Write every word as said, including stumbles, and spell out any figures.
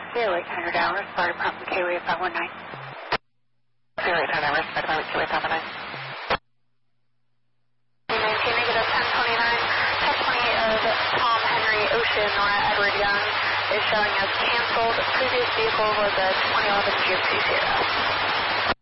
zero eight hundred hours, fire department K W A five one nine. zero eight hundred hours, fire department K W A five one nine. nineteen negative ten twenty-nine, ten twenty-eight of Tom Henry Ocean, Nora Edward Young is showing as canceled. Previous vehicle was a twenty eleven G M C Sierra.